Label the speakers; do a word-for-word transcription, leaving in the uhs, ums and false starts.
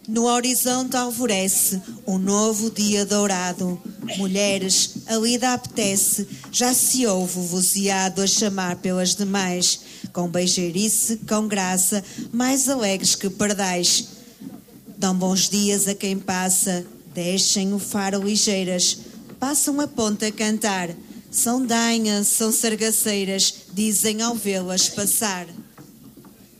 Speaker 1: No horizonte alvorece um novo dia dourado. Mulheres, a lida apetece, já se ouve o vozeado a chamar pelas demais, com beijerice, com graça, mais alegres que pardais. Dão bons dias a quem passa, deixem o faro ligeiras, passam a ponta a cantar. São danhas, são sargaceiras, dizem ao vê-las passar.